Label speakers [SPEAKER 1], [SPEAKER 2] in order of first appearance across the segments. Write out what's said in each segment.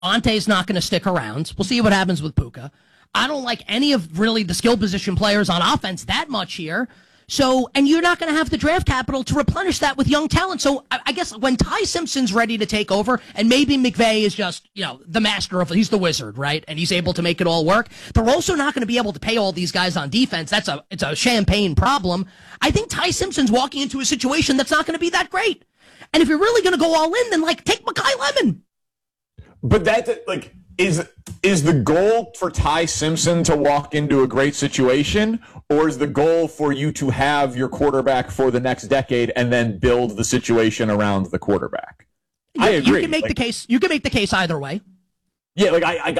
[SPEAKER 1] Ante's not going to stick around. We'll see what happens with Puka. I don't like any of really the skill position players on offense that much here. So, and you're not going to have the draft capital to replenish that with young talent. So I guess when Ty Simpson's ready to take over, and maybe McVay is just, the master of, he's the wizard, right? And he's able to make it all work. They're also not going to be able to pay all these guys on defense. It's a champagne problem. I think Ty Simpson's walking into a situation that's not going to be that great. And if you're really going to go all in, then take Mekhi Lemon.
[SPEAKER 2] But that, is the goal for Ty Simpson to walk into a great situation, or is the goal for you to have your quarterback for the next decade and then build the situation around the quarterback? I agree.
[SPEAKER 1] You can make the case. You can make the case either way.
[SPEAKER 2] Yeah,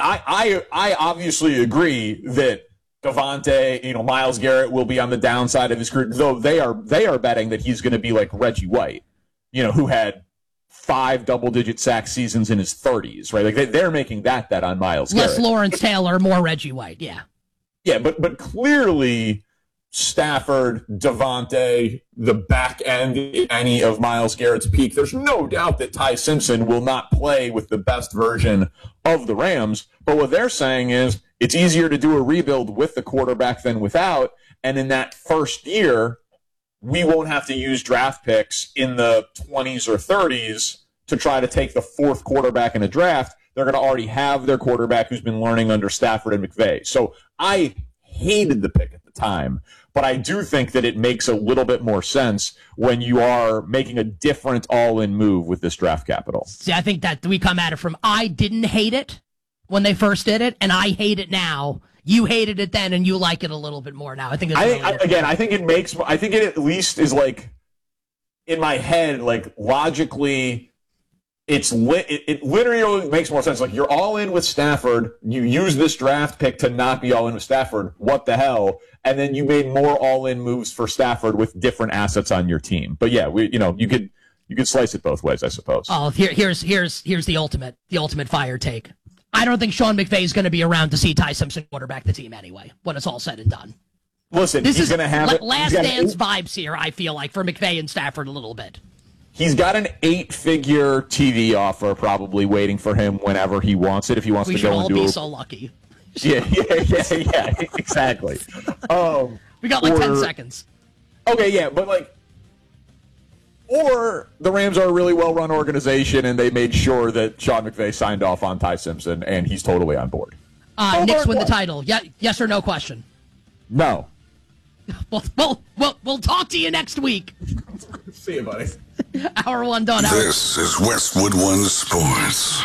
[SPEAKER 2] I obviously agree that Davante, Myles Garrett will be on the downside of his career, though they are betting that he's going to be like Reggie White, who had 5 double-digit sack seasons in his 30s, right? They're making that bet on Myles Garrett.
[SPEAKER 1] Less Lawrence Taylor, more Reggie White, yeah.
[SPEAKER 2] Yeah, but clearly Stafford, Davante, the back end, any of Myles Garrett's peak, there's no doubt that Ty Simpson will not play with the best version of the Rams. But what they're saying is it's easier to do a rebuild with the quarterback than without. And in that first year, we won't have to use draft picks in the 20s or 30s to try to take the 4th quarterback in a draft. They're going to already have their quarterback who's been learning under Stafford and McVay. So I hated the pick at the time, but I do think that it makes a little bit more sense when you are making a different all-in move with this draft capital.
[SPEAKER 1] See, I think that we come at it from I didn't hate it when they first did it, and I hate it now. You hated it then, and you like it a little bit more now. I think it's
[SPEAKER 2] I think it at least is in my head, logically, it literally makes more sense. You're all in with Stafford. You use this draft pick to not be all in with Stafford. What the hell? And then you made more all in moves for Stafford with different assets on your team. But yeah, you could slice it both ways, I suppose.
[SPEAKER 1] Oh, here's the ultimate fire take. I don't think Sean McVay is going to be around to see Ty Simpson quarterback the team anyway, when it's all said and done.
[SPEAKER 2] Listen, he's going to have
[SPEAKER 1] last dance vibes here, I feel like, for McVay and Stafford a little bit.
[SPEAKER 2] He's got an 8-figure TV offer probably waiting for him whenever he wants it, if he wants to go and do it.
[SPEAKER 1] We should all be so lucky.
[SPEAKER 2] Yeah, exactly.
[SPEAKER 1] We got 10 seconds.
[SPEAKER 2] Okay, yeah, but or the Rams are a really well-run organization, and they made sure that Sean McVay signed off on Ty Simpson, and he's totally on board.
[SPEAKER 1] Knicks win the title. Yeah, yes or no question?
[SPEAKER 2] No.
[SPEAKER 1] We'll talk to you next week.
[SPEAKER 2] See you, buddy.
[SPEAKER 1] Hour 1 done.
[SPEAKER 3] This is Westwood One Sports.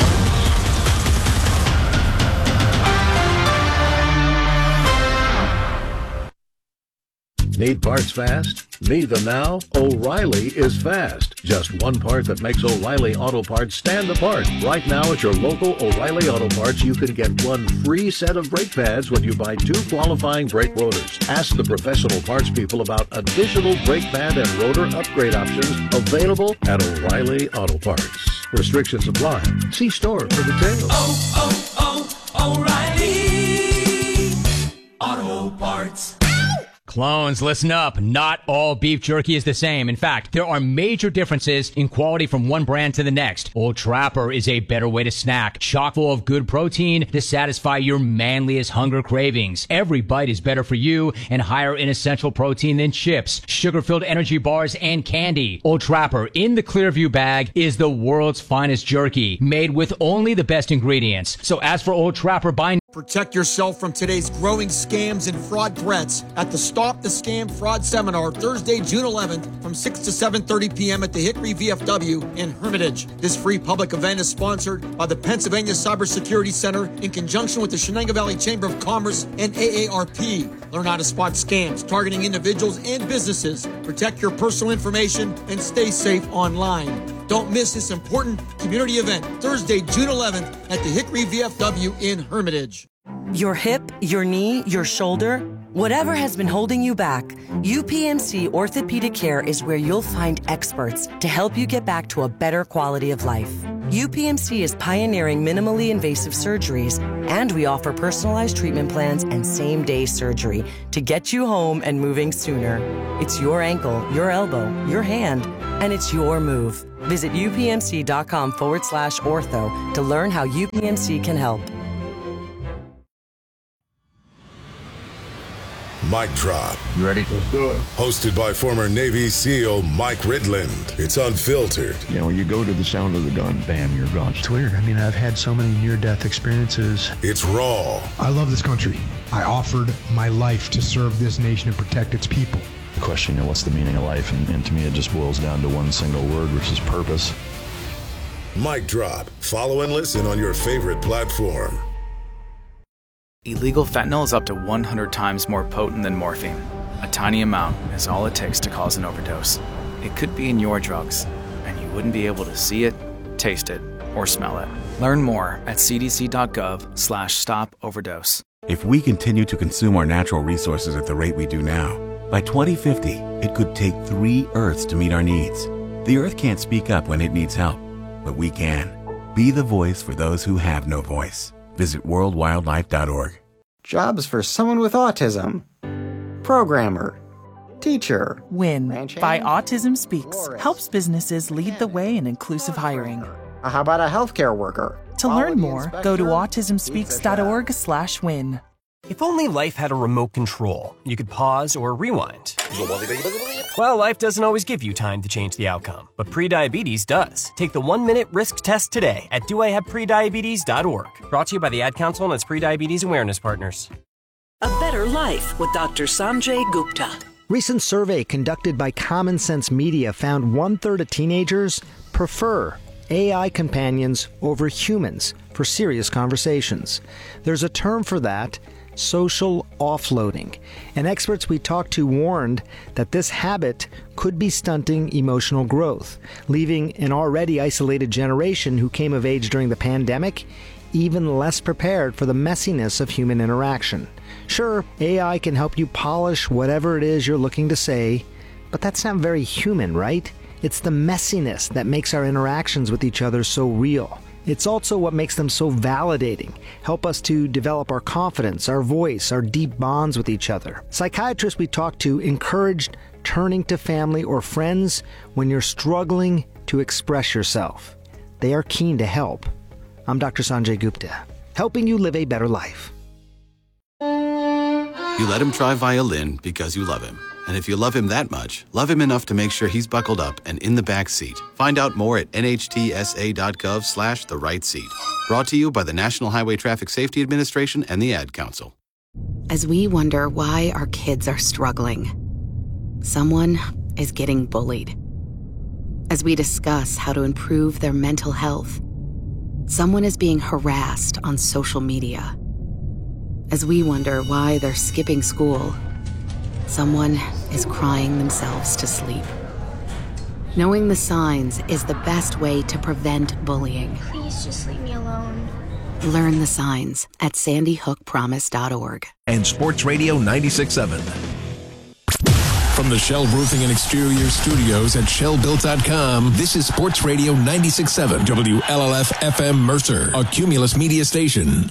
[SPEAKER 4] 'Need parts fast? Need them now? O'Reilly is fast. Just one part that makes O'Reilly Auto Parts stand apart. Right now at your local O'Reilly Auto Parts, you can get one free set of brake pads when you buy 2 qualifying brake rotors. Ask the professional parts people about additional brake pad and rotor upgrade options available at O'Reilly Auto Parts. Restrictions apply. See store for details.
[SPEAKER 5] O'Reilly Auto Parts.
[SPEAKER 6] Clones, listen up. Not all beef jerky is the same. In fact, there are major differences in quality from one brand to the next. Old Trapper is a better way to snack, chock full of good protein to satisfy your manliest hunger cravings. Every bite is better for you and higher in essential protein than chips, sugar-filled energy bars, and candy. Old Trapper in the Clearview bag is the world's finest jerky, made with only the best ingredients. So ask for Old Trapper by...
[SPEAKER 7] Protect yourself from today's growing scams and fraud threats at the Stop the Scam Fraud Seminar, Thursday, June 11th from 6 to 7:30 p.m. at the Hickory VFW in Hermitage. This free public event is sponsored by the Pennsylvania Cybersecurity Center in conjunction with the Shenango Valley Chamber of Commerce and AARP. Learn how to spot scams targeting individuals and businesses. Protect your personal information and stay safe online. Don't miss this important community event, Thursday, June 11th at the Hickory VFW in Hermitage.
[SPEAKER 8] Your hip, your knee, your shoulder, whatever has been holding you back, UPMC Orthopedic Care is where you'll find experts to help you get back to a better quality of life. UPMC is pioneering minimally invasive surgeries, and we offer personalized treatment plans and same-day surgery to get you home and moving sooner. It's your ankle, your elbow, your hand, and it's your move. Visit upmc.com/ortho to learn how UPMC can help.
[SPEAKER 3] Mic Drop.
[SPEAKER 9] You ready?
[SPEAKER 2] Let's do it.
[SPEAKER 3] Hosted by former Navy SEAL Mike Ridland. It's unfiltered.
[SPEAKER 9] You know, when you go to the sound of the gun, bam, you're gone.
[SPEAKER 10] It's weird. I mean, I've had so many near-death experiences.
[SPEAKER 3] It's raw.
[SPEAKER 10] I love this country. I offered my life to serve this nation and protect its people.
[SPEAKER 9] The question, you know, what's the meaning of life? And to me, it just boils down to one single word, which is purpose.
[SPEAKER 3] Mic Drop. Follow and listen on your favorite platform.
[SPEAKER 11] Illegal fentanyl is up to 100 times more potent than morphine. A tiny amount is all it takes to cause an overdose. It could be in your drugs, and you wouldn't be able to see it, taste it, or smell it. Learn more at cdc.gov/stop-overdose.
[SPEAKER 12] If we continue to consume our natural resources at the rate we do now, by 2050, it could take 3 Earths to meet our needs. The Earth can't speak up when it needs help, but we can. Be the voice for those who have no voice. Visit worldwildlife.org.
[SPEAKER 13] Jobs for someone with autism. Programmer. Teacher.
[SPEAKER 14] WIN by Autism Speaks helps businesses lead the way in inclusive hiring.
[SPEAKER 13] How about a healthcare worker?
[SPEAKER 14] To learn more, go to autismspeaks.org/win.
[SPEAKER 15] If only life had a remote control, you could pause or rewind. Well, life doesn't always give you time to change the outcome, but prediabetes does. Take the 1-minute risk test today at doihaveprediabetes.org. Brought to you by the Ad Council and its Prediabetes Awareness Partners.
[SPEAKER 16] A Better Life with Dr. Sanjay Gupta.
[SPEAKER 17] Recent survey conducted by Common Sense Media found 1/3 of teenagers prefer AI companions over humans for serious conversations. There's a term for that: social offloading. And experts we talked to warned that this habit could be stunting emotional growth, leaving an already isolated generation who came of age during the pandemic even less prepared for the messiness of human interaction. Sure, AI can help you polish whatever it is you're looking to say, but that's not very human, right? It's the messiness that makes our interactions with each other so real. It's also what makes them so validating, help us to develop our confidence, our voice, our deep bonds with each other. Psychiatrists we talked to encouraged turning to family or friends when you're struggling to express yourself. They are keen to help. I'm Dr. Sanjay Gupta, helping you live a better life.
[SPEAKER 18] You let him try violin because you love him. And if you love him that much, love him enough to make sure he's buckled up and in the back seat. Find out more at nhtsa.gov/the-right-seat. Brought to you by the National Highway Traffic Safety Administration and the Ad Council.
[SPEAKER 19] As we wonder why our kids are struggling, someone is getting bullied. As we discuss how to improve their mental health, someone is being harassed on social media. As we wonder why they're skipping school, someone is crying themselves to sleep. Knowing the signs is the best way to prevent bullying.
[SPEAKER 20] Please just leave me alone.
[SPEAKER 19] Learn the signs at sandyhookpromise.org.
[SPEAKER 21] And Sports Radio 96.7. From the Shell Roofing and Exterior Studios at ShellBuilt.com, this is Sports Radio 96.7, WLLF FM Mercer, a Cumulus media station.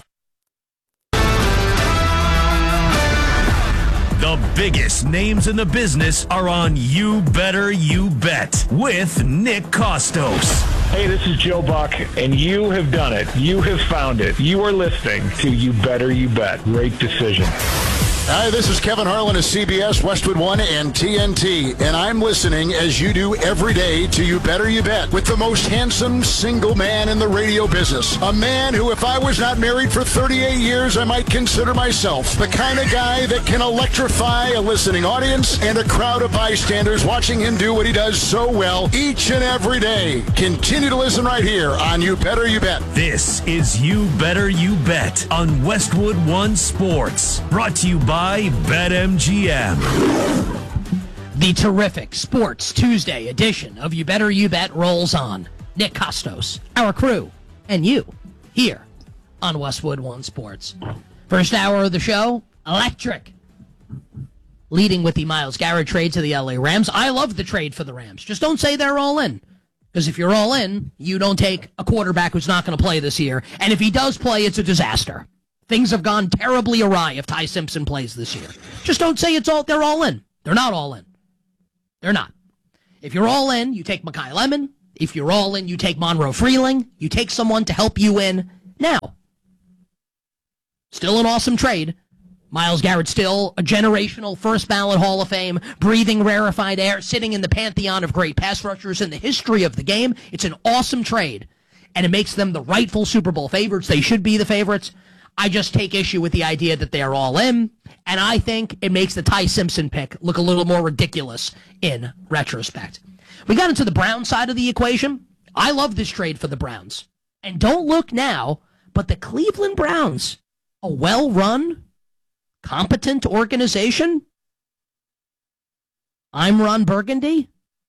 [SPEAKER 22] The biggest names in the business are on You Better You Bet with Nick Kostos.
[SPEAKER 23] Hey, this is Joe Buck, and you have done it. You have found it. You are listening to You Better You Bet. Great decision.
[SPEAKER 24] Hi, this is Kevin Harlan of CBS, Westwood One, and TNT, and I'm listening, as you do every day, to You Better You Bet with the most handsome single man in the radio business. A man who, if I was not married for 38 years, I might consider myself the kind of guy that can electrify a listening audience and a crowd of bystanders watching him do what he does so well each and every day. Continue to listen right here on You Better You Bet.
[SPEAKER 22] This is You Better You Bet on Westwood One Sports, brought to you by BetMGM.
[SPEAKER 1] The terrific Sports Tuesday edition of You Better You Bet rolls on. Nick Kostos, our crew, and you here on Westwood One Sports. First hour of the show, electric. Leading with the Myles Garrett trade to the LA Rams. I love the trade for the Rams. Just don't say they're all in. Because if you're all in, you don't take a quarterback who's not going to play this year. And if he does play, it's a disaster. Things have gone terribly awry if Ty Simpson plays this year. Just don't say they're all in. They're not all in. They're not. If you're all in, you take Mekhi Lemon. If you're all in, you take Monroe Freeling. You take someone to help you win now. Still an awesome trade. Myles Garrett still a generational first ballot Hall of Fame, breathing rarefied air, sitting in the pantheon of great pass rushers in the history of the game. It's an awesome trade, and it makes them the rightful Super Bowl favorites. They should be the favorites. I just take issue with the idea that they're all in, and I think it makes the Ty Simpson pick look a little more ridiculous in retrospect. We got into the Browns side of the equation. I love this trade for the Browns. And don't look now, but the Cleveland Browns, a well-run, competent organization. I'm Ron Burgundy.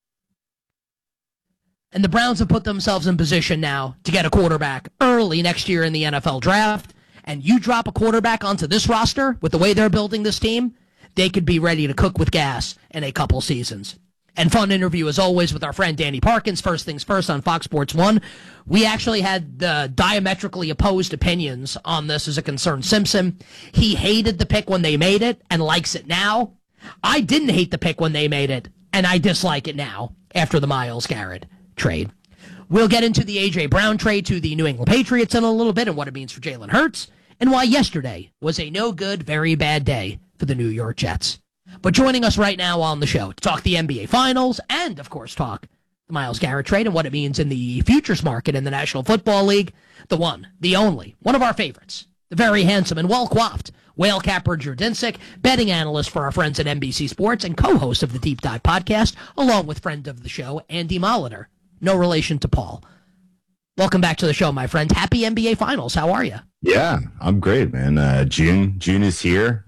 [SPEAKER 1] And the Browns have put themselves in position now to get a quarterback early next year in the NFL draft. And you drop a quarterback onto this roster with the way they're building this team, they could be ready to cook with gas in a couple seasons. And fun interview, as always, with our friend Danny Parkins, First Things First on Fox Sports 1. We actually had diametrically opposed opinions on this as it concerned Simpson. He hated the pick when they made it and likes it now. I didn't hate the pick when they made it, and I dislike it now after the Myles Garrett trade. We'll get into the A.J. Brown trade to the New England Patriots in a little bit and what it means for Jalen Hurts and why yesterday was a no-good, very bad day for the New York Jets. But joining us right now on the show to talk the NBA Finals and, of course, talk the Myles Garrett trade and what it means in the futures market in the National Football League, the one, the only, one of our favorites, the very handsome and well-coiffed whale capper Drew Dinsick, betting analyst for our friends at NBC Sports and co-host of the Deep Dive podcast, along with friend of the show, Andy Molitor. No relation to Paul. Welcome back to the show, my friend. Happy NBA Finals. How are you?
[SPEAKER 4] Yeah, I'm great, man. June is here.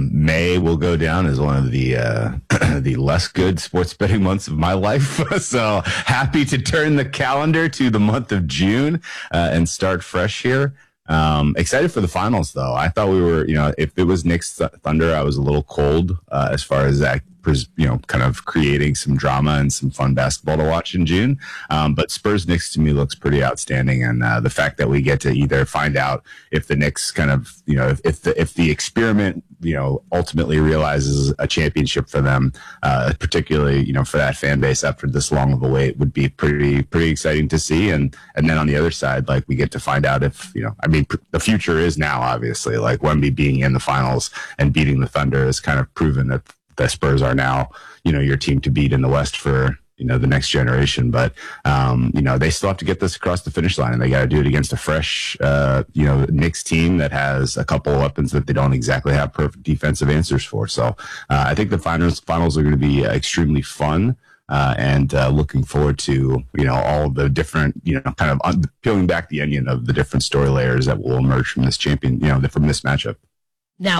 [SPEAKER 4] May will go down as one of the the less good sports betting months of my life. So happy to turn the calendar to the month of June and start fresh here. Excited for the finals, though. I thought we were, if it was Knicks Thunder, I was a little cold as far as that, kind of creating some drama and some fun basketball to watch in June. But Spurs Knicks to me looks pretty outstanding. And the fact that we get to either find out if the Knicks kind of, if the experiment, ultimately realizes a championship for them, particularly, for that fan base after this long of a wait would be pretty exciting to see. And then on the other side, like we get to find out if, the future is now, obviously, like Wemby being in the finals and beating the Thunder has kind of proven that the Spurs are now, your team to beat in the West for, the next generation. But, they still have to get this across the finish line, and they got to do it against a fresh, Knicks team that has a couple of weapons that they don't exactly have perfect defensive answers for. So I think the finals are going to be extremely fun. And looking forward to, all the different, kind of peeling back the onion of the different story layers that will emerge from this from this matchup.
[SPEAKER 1] Now,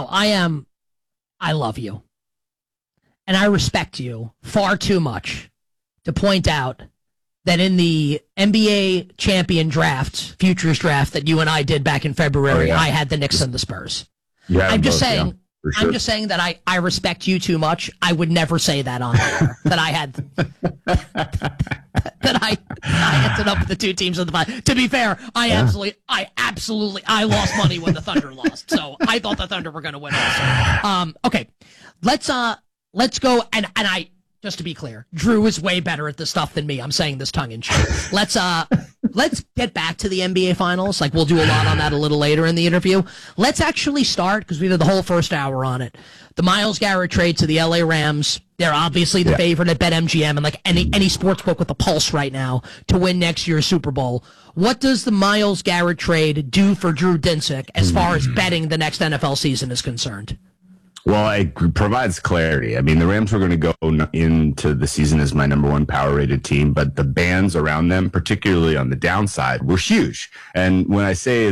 [SPEAKER 1] I love you. And I respect you far too much to point out that in the NBA champion draft, futures draft that you and I did back in February, I had the Knicks and the Spurs.
[SPEAKER 4] Yeah,
[SPEAKER 1] I'm just saying. Yeah. Sure. I'm just saying that I respect you too much. I would never say that on air, that I had that I ended up with the two teams in the final. To be fair, I absolutely lost money when the Thunder lost. So I thought the Thunder were going to win also. Okay. Let's go and I just to be clear, Drew is way better at this stuff than me. I'm saying this tongue in cheek. Let's get back to the NBA Finals. Like, we'll do a lot on that a little later in the interview. Let's actually start, because we did the whole first hour on it. The Myles Garrett trade to the LA Rams. They're obviously the favorite at BetMGM and like any sports book with a pulse right now to win next year's Super Bowl. What does the Myles Garrett trade do for Drew Dinsick as far as betting the next NFL season is concerned?
[SPEAKER 4] Well, it provides clarity. I mean, the Rams were going to go into the season as my number one power-rated team, but the bands around them, particularly on the downside, were huge. And when I say,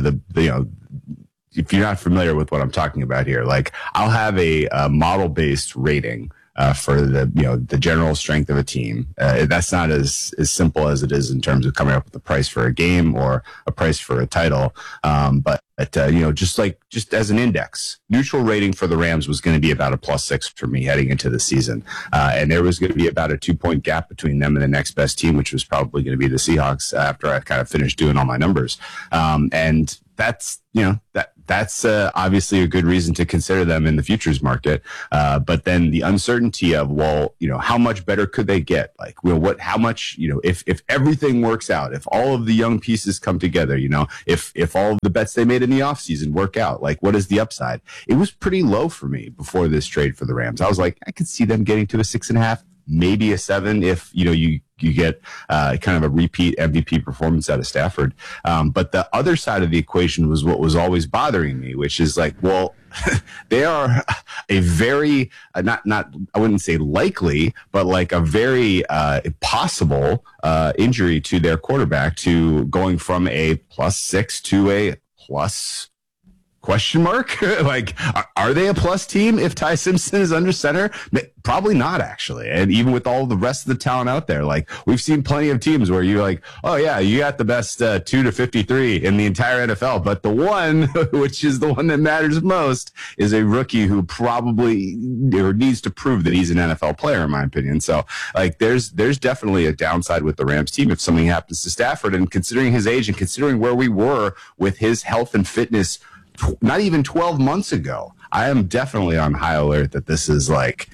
[SPEAKER 4] if you're not familiar with what I'm talking about here, like I'll have a model-based rating for the general strength of a team. That's not as simple as it is in terms of coming up with a price for a game or a price for a title. But That, just as an index, neutral rating for the Rams was going to be about a +6 for me heading into the season. And there was going to be about a 2-point gap between them and the next best team, which was probably going to be the Seahawks after I kind of finished doing all my numbers. And that's obviously a good reason to consider them in the futures market. But then the uncertainty of, how much better could they get? Like, how much, if everything works out, if all of the young pieces come together, if all of the bets they made in the offseason work out, like, what is the upside? It was pretty low for me before this trade for the Rams. I was like, I could see them getting to a 6.5, maybe a 7 if, you get kind of a repeat MVP performance out of Stafford. But the other side of the equation was what was always bothering me, which is like, they are a very, not I wouldn't say likely, but like a very possible injury to their quarterback, to going from a +6 to a plus question mark. Like, are they a plus team if Ty Simpson is under center? Probably not, actually. And even with all the rest of the talent out there, like, we've seen plenty of teams where you're like, oh yeah, you got the best 2 to 53 in the entire NFL, but the one, which is the one that matters most, is a rookie who probably needs to prove that he's an NFL player, in my opinion. So, like, there's definitely a downside with the Rams team if something happens to Stafford. And considering his age and considering where we were with his health and fitness not even 12 months ago, I am definitely on high alert that this is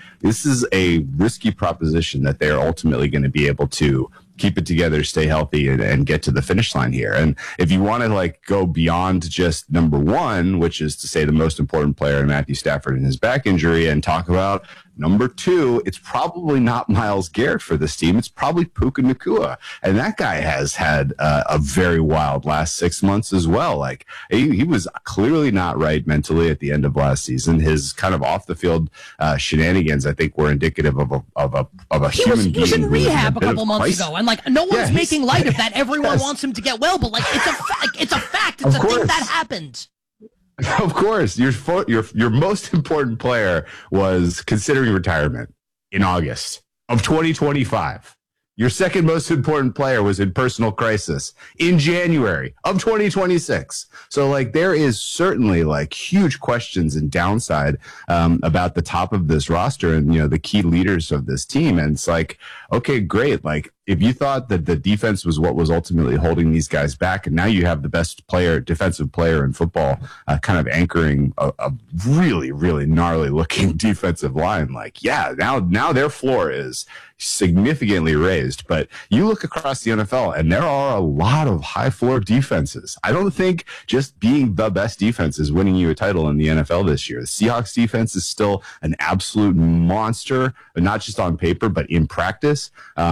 [SPEAKER 4] a risky proposition that they're ultimately going to be able to keep it together, stay healthy, and get to the finish line here. And if you want to like go beyond just number one, which is to say the most important player in Matthew Stafford and his back injury, and talk about number two, it's probably not Myles Garrett for this team. It's probably Puka Nacua. And that guy has had a very wild last 6 months as well. Like, he was clearly not right mentally at the end of last season. His kind of off the field shenanigans, I think, were indicative of a human being.
[SPEAKER 1] He was in rehab a couple months ago, and like, no one's making light of that. Everyone wants him to get well, but like, it's a fact. It's a thing that happened.
[SPEAKER 4] Of course, your most important player was considering retirement in August of 2025. Your second most important player was in personal crisis in January of 2026. So, like, there is certainly like huge questions and downside about the top of this roster and, the key leaders of this team. And it's like, okay, great. Like, if you thought that the defense was what was ultimately holding these guys back, and now you have the best defensive player in football, kind of anchoring a really, really gnarly looking defensive line, like, yeah, now their floor is significantly raised. But you look across the NFL and there are a lot of high floor defenses. I don't think just being the best defense is winning you a title in the NFL this year. The Seahawks defense is still an absolute monster, not just on paper, but in practice.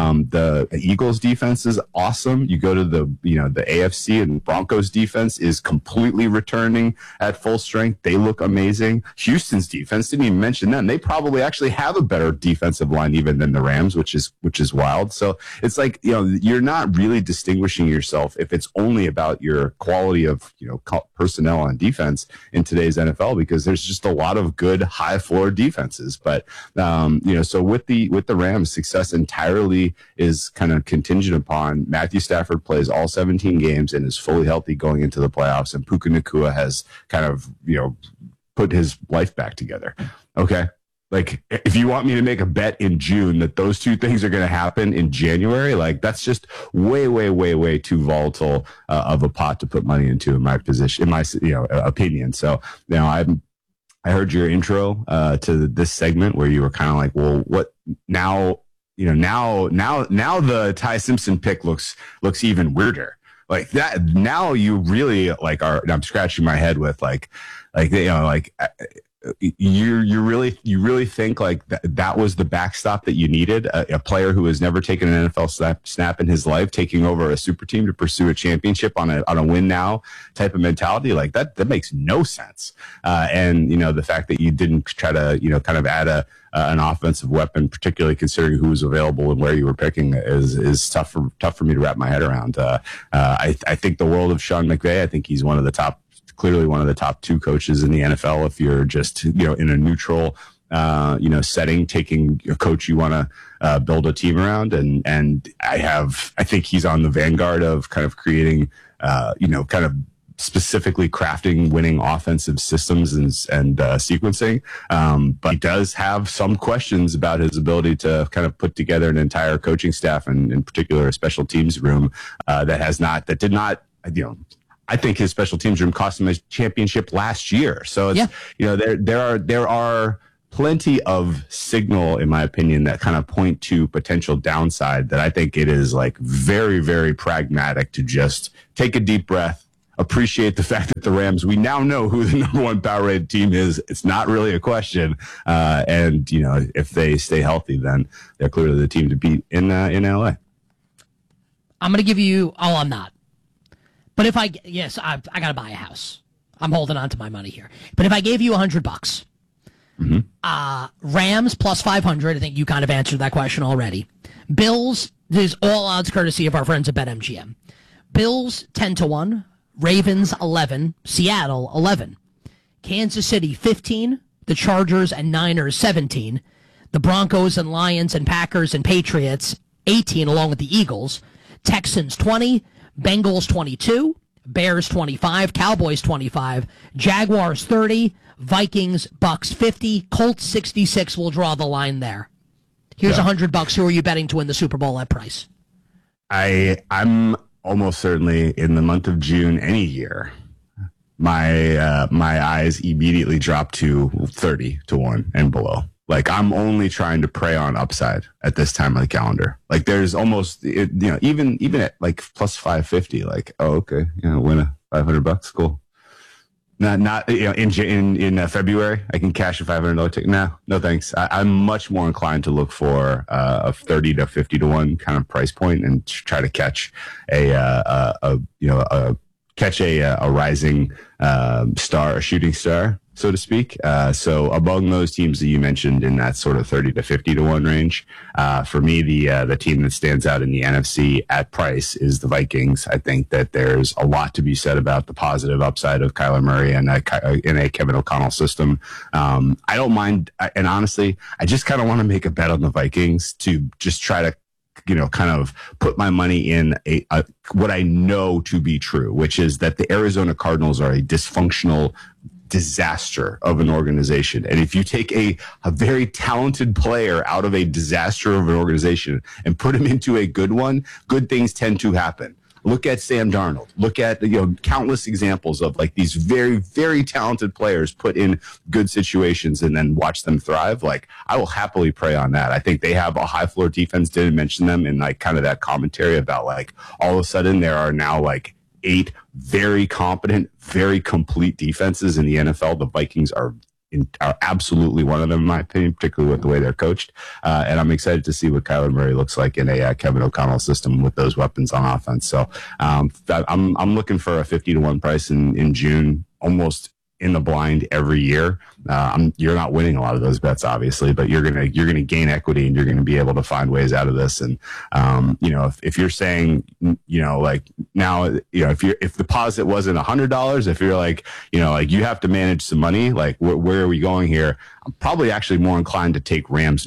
[SPEAKER 4] The Eagles defense is awesome. You go to the AFC, and Broncos defense is completely returning at full strength. They look amazing. Houston's defense, didn't even mention them. They probably actually have a better defensive line even than the Rams, which is wild. So it's like, you're not really distinguishing yourself if it's only about your quality of, personnel on defense in today's NFL, because there's just a lot of good high floor defenses. But, so with the Rams, success entirely is kind of contingent upon Matthew Stafford plays all 17 games and is fully healthy going into the playoffs, and Puka Nacua has kind of, put his life back together. Okay. Like, if you want me to make a bet in June that those two things are going to happen in January, like, that's just way, way, way, way too volatile of a pot to put money into, in my opinion. So, I heard your intro to this segment where you were kind of like, well, what now? Now the Ty Simpson pick looks even weirder. Like that. Now you really I'm scratching my head with you really think like that was the backstop that you needed, a player who has never taken an NFL snap in his life taking over a super team to pursue a championship on a win now type of mentality, like that makes no sense. And the fact that you didn't try to kind of add an offensive weapon, particularly considering who was available and where you were picking, is tough for me to wrap my head around. I think the world of Sean McVay. I think he's clearly one of the top two coaches in the NFL. If you're just in a neutral setting, taking a coach you want to build a team around, and I think he's on the vanguard of kind of creating kind of specifically crafting winning offensive systems and sequencing. But he does have some questions about his ability to kind of put together an entire coaching staff, and in particular a special teams room that did not, I think his special teams room cost him a championship last year. So it's, there are plenty of signal, in my opinion, that kind of point to potential downside, that I think it is like very, very pragmatic to just take a deep breath, appreciate the fact that the Rams, we now know who the number one power rated team is. It's not really a question. And, if they stay healthy, then they're clearly the team to beat in LA.
[SPEAKER 1] I'm going to give you, I'm not. But if I got to buy a house. I'm holding on to my money here. But if I gave you $100, Rams plus 500, I think you kind of answered that question already. Bills, there's all odds courtesy of our friends at BetMGM. Bills 10-1, Ravens 11, Seattle 11, Kansas City 15, the Chargers and Niners 17, the Broncos and Lions and Packers and Patriots 18 along with the Eagles, Texans 20, Bengals 22, Bears 25, Cowboys 25, Jaguars 30, Vikings, Bucks 50, Colts 66 will draw the line there. Here's $100. Who are you betting to win the Super Bowl at price?
[SPEAKER 4] I'm almost certainly in the month of June any year. My eyes immediately drop to 30-1 and below. Like, I'm only trying to prey on upside at this time of the calendar. Like, there's almost, even at like plus 550, like, oh, okay, win a $500, cool. Not in February, I can cash a $500 ticket. No thanks. I'm much more inclined to look for a 30 to 50-1 kind of price point and try to catch a rising star, a shooting star, so to speak. So among those teams that you mentioned in that sort of 30 to 50-1 range, for me, the team that stands out in the NFC at price is the Vikings. I think that there's a lot to be said about the positive upside of Kyler Murray and in a Kevin O'Connell system. I don't mind, and honestly, I just kind of want to make a bet on the Vikings to just try to kind of put my money in what I know to be true, which is that the Arizona Cardinals are a dysfunctional disaster of an organization. And if you take a very talented player out of a disaster of an organization and put him into a good one, good things tend to happen. Look at Sam Darnold. Look at countless examples of like these very, very talented players put in good situations and then watch them thrive. Like, I will happily prey on that. I think they have a high floor defense. Didn't mention them in like kind of that commentary about like all of a sudden there are now like 8 very competent, very complete defenses in the NFL. The Vikings are absolutely one of them, in my opinion, particularly with the way they're coached. And I'm excited to see what Kyler Murray looks like in a Kevin O'Connell system with those weapons on offense. So I'm looking for a 50-1 price in June, almost in the blind every year. You're not winning a lot of those bets, obviously, but you're gonna gain equity and you're gonna be able to find ways out of this. And if you're saying like now if the deposit wasn't $100, if you're like you have to manage some money, like where are we going here? I'm probably actually more inclined to take Rams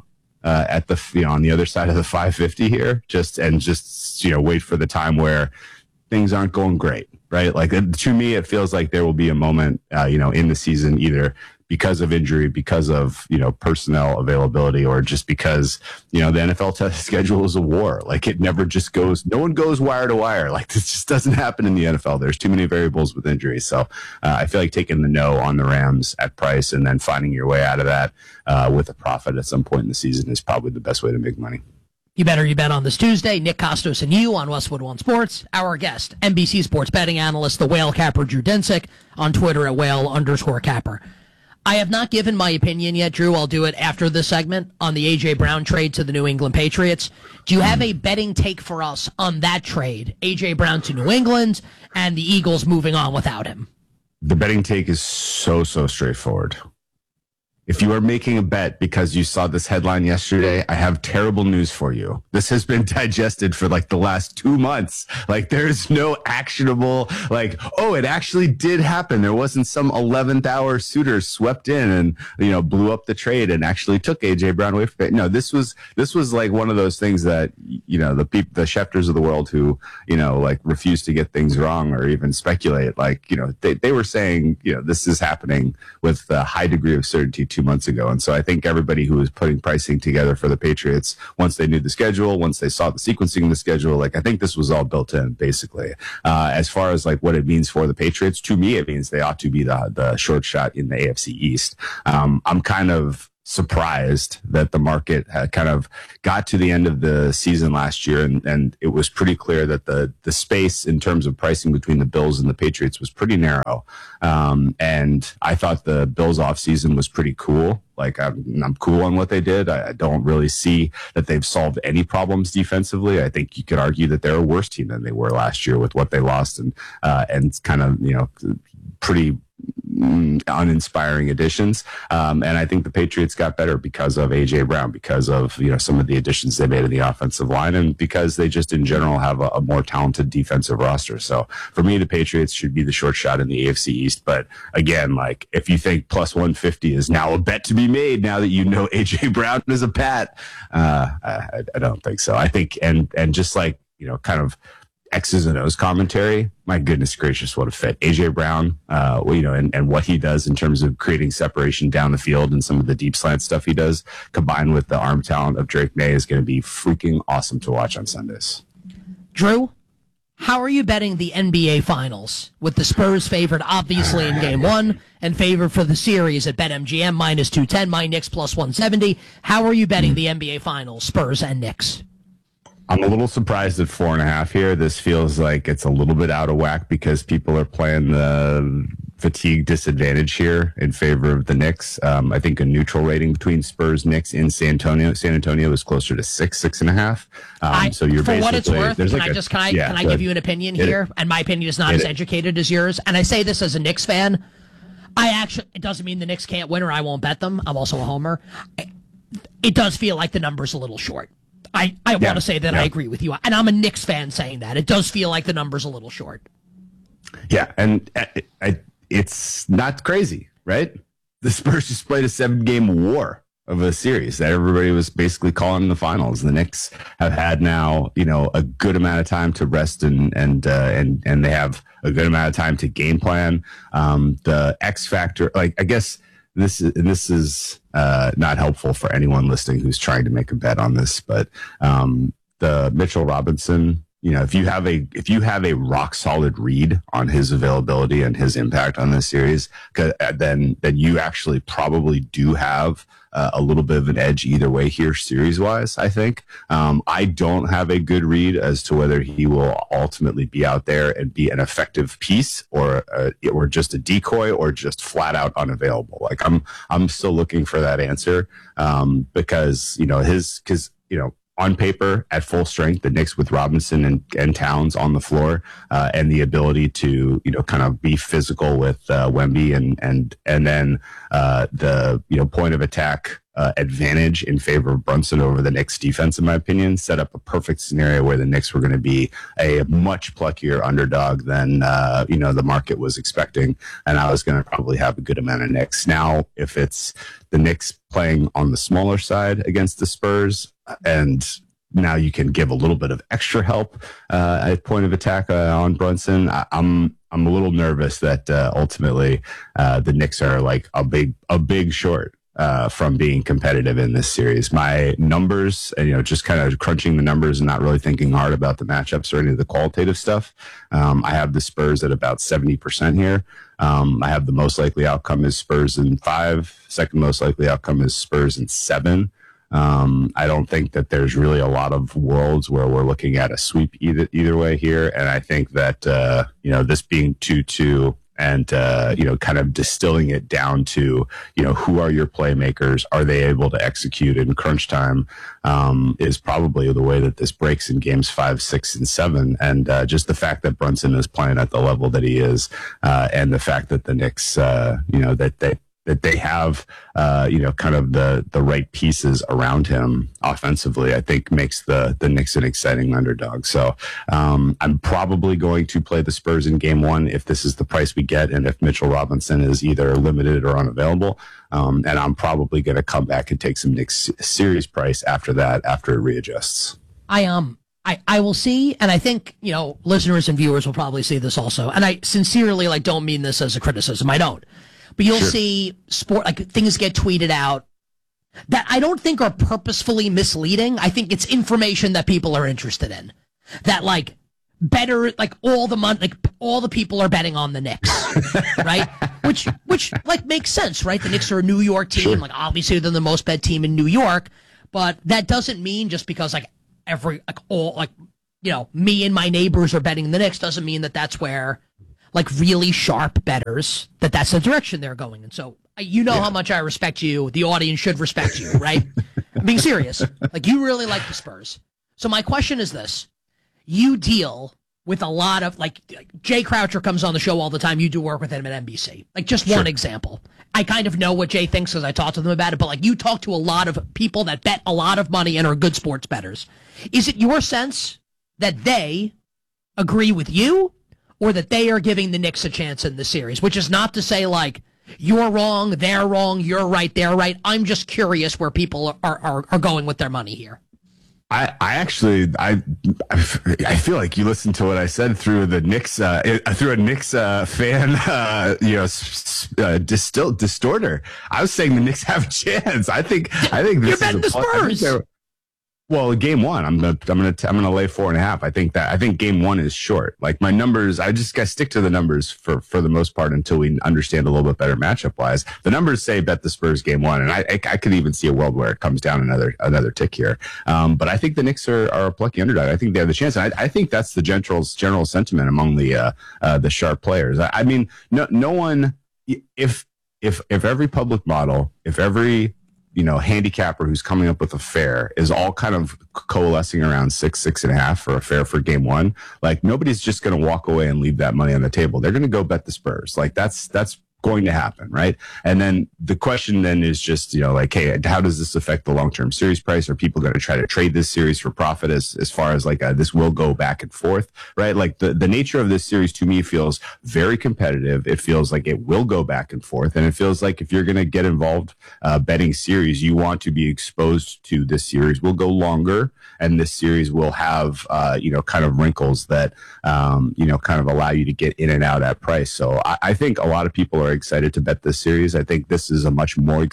[SPEAKER 4] at the on the other side of the 550 here, just wait for the time where things aren't going great. Right. Like, to me, it feels like there will be a moment, in the season, either because of injury, because of, personnel availability, or just because, the NFL test schedule is a war. Like, it never just goes, no one goes wire to wire. Like, this just doesn't happen in the NFL. There's too many variables with injuries. So I feel like taking the no on the Rams at price and then finding your way out of that with a profit at some point in the season is probably the best way to make money.
[SPEAKER 1] You bet on this Tuesday. Nick Kostos and you on Westwood One Sports. Our guest, NBC Sports betting analyst, the whale capper, Drew Dinsick, on Twitter at whale_capper. I have not given my opinion yet, Drew. I'll do it after this segment on the A.J. Brown trade to the New England Patriots. Do you have a betting take for us on that trade, A.J. Brown to New England and the Eagles moving on without him?
[SPEAKER 4] The betting take is so straightforward. if you are making a bet because you saw this headline yesterday, I have terrible news for you. This has been digested for like the last 2 months. Like there's no actionable, like, oh, it actually did happen. There wasn't some 11th hour suitor swept in and, blew up the trade and actually took AJ Brown away from it. No, this was like one of those things that, the Schefters of the world who, like refuse to get things wrong or even speculate, like, they were saying, this is happening with a high degree of certainty 2 months ago. And so I think everybody who was putting pricing together for the Patriots, once they knew the schedule, once they saw the sequencing of the schedule, like I think this was all built in basically. As far as like what it means for the Patriots, to me, it means they ought to be the short shot in the AFC East. I'm kind of surprised that the market had kind of got to the end of the season last year and it was pretty clear that the space in terms of pricing between the Bills and the Patriots was pretty narrow. And I thought the Bills offseason was pretty cool. Like I'm cool on what they did. I don't really see that they've solved any problems defensively. I think you could argue that they're a worse team than they were last year with what they lost and kind of, pretty uninspiring additions. And I think the Patriots got better because of AJ Brown, because of, some of the additions they made in the offensive line and because they just in general have a more talented defensive roster. So for me, the Patriots should be the short shot in the AFC East. But again, like if you think plus 150 is now a bet to be made now that AJ Brown is a Pat, I don't think so. I think, and just like, kind of X's and O's commentary, my goodness gracious, what a fit. AJ Brown, and what he does in terms of creating separation down the field and some of the deep slant stuff he does, combined with the arm talent of Drake May, is going to be freaking awesome to watch on Sundays.
[SPEAKER 1] Drew, how are you betting the NBA Finals with the Spurs favored obviously in Game 1 and favored for the series at BetMGM minus 210, my Knicks plus 170? How are you betting the NBA Finals, Spurs and Knicks?
[SPEAKER 4] I'm a little surprised at 4.5 here. This feels like it's a little bit out of whack because people are playing the fatigue disadvantage here in favor of the Knicks. I think a neutral rating between Spurs Knicks in San Antonio is closer to 6.5. So you're
[SPEAKER 1] for
[SPEAKER 4] basically,
[SPEAKER 1] what it's worth. Can I give you an opinion here? And my opinion is not as educated as yours. And I say this as a Knicks fan. It doesn't mean the Knicks can't win or I won't bet them. I'm also a homer. It does feel like the number's a little short. I want to say that I agree with you. And I'm a Knicks fan saying that. It does feel like the number's a little short.
[SPEAKER 4] Yeah, and it's not crazy, right? The Spurs just played a 7-game war of a series that everybody was basically calling the finals. The Knicks have had now, a good amount of time to rest and they have a good amount of time to game plan. The X factor, like I guess this is not helpful for anyone listening who's trying to make a bet on this, but the Mitchell Robinson, if you have a rock solid read on his availability and his impact on this series, then you actually probably do have a little bit of an edge either way here series wise. I think I don't have a good read as to whether he will ultimately be out there and be an effective piece or just a decoy or just flat out unavailable. Like I'm still looking for that answer because on paper, at full strength, the Knicks with Robinson and Towns on the floor, and the ability to, kind of be physical with Wemby and then the point of attack advantage in favor of Brunson over the Knicks defense, in my opinion, set up a perfect scenario where the Knicks were going to be a much pluckier underdog than, the market was expecting. And I was going to probably have a good amount of Knicks. Now, if it's the Knicks playing on the smaller side against the Spurs, and now you can give a little bit of extra help at point of attack on Brunson, I'm a little nervous that ultimately the Knicks are like a big short from being competitive in this series. My numbers, and just kind of crunching the numbers and not really thinking hard about the matchups or any of the qualitative stuff. I have the Spurs at about 70% here. I have the most likely outcome is Spurs in 5. Second most likely outcome is Spurs in 7. I don't think that there's really a lot of worlds where we're looking at a sweep either way here. And I think that, this being 2-2 and, kind of distilling it down to, who are your playmakers? Are they able to execute in crunch time? Is probably the way that this breaks in games 5, 6, and 7. And, just the fact that Brunson is playing at the level that he is, and the fact that the Knicks, that they have, kind of the right pieces around him offensively, I think makes the Knicks an exciting underdog. So I'm probably going to play the Spurs in game one if this is the price we get, and if Mitchell Robinson is either limited or unavailable. And I'm probably going to come back and take some Knicks series price after that, after it readjusts.
[SPEAKER 1] I will see, and I think, listeners and viewers will probably see this also. And I sincerely don't mean this as a criticism. I don't. But you'll see things get tweeted out that I don't think are purposefully misleading. I think it's information that people are interested in. That all the money, all the people are betting on the Knicks, right? Which makes sense, right? The Knicks are a New York team. Sure. Obviously they're the most bet team in New York, but that doesn't mean just because me and my neighbors are betting the Knicks doesn't mean that that's where really sharp bettors that's the direction they're going. And so how much I respect you. The audience should respect you, right? I'm being serious. You really like the Spurs. So my question is this. You deal with a lot of Jay Croucher comes on the show all the time. You do work with him at NBC. Just one example. I kind of know what Jay thinks because I talk to them about it, but you talk to a lot of people that bet a lot of money and are good sports bettors. Is it your sense that they agree with you, or that they are giving the Knicks a chance in the series? Which is not to say you're wrong, they're wrong, you're right, they're right. I'm just curious where people are going with their money here.
[SPEAKER 4] I feel like you listened to what I said through the Knicks, through a Knicks fan, distorter. I was saying the Knicks have a chance. I think this
[SPEAKER 1] you're betting the Spurs.
[SPEAKER 4] Well, game one, I'm gonna lay 4.5. I think game one is short. My numbers, I just gotta stick to the numbers for the most part until we understand a little bit better matchup wise. The numbers say bet the Spurs game one, and I could even see a world where it comes down another tick here. But I think the Knicks are a plucky underdog. I think they have the chance. And I think that's the general sentiment among the sharp players. I mean, no one, if every public model, if every handicapper who's coming up with a fair is all kind of coalescing around 6.5 for a fair for game one. Nobody's just going to walk away and leave that money on the table. They're going to go bet the Spurs. That's going to happen, right? And then the question then is just, hey, how does this affect the long-term series price? Are people going to try to trade this series for profit as far as this will go back and forth, right? The nature of this series to me feels very competitive. It feels like it will go back and forth. And it feels like if you're going to get involved betting series, you want to be exposed to this series. Will go longer, and this series will have, kind of wrinkles that, kind of allow you to get in and out at price. So I think a lot of people are excited to bet this series. I think this is a much more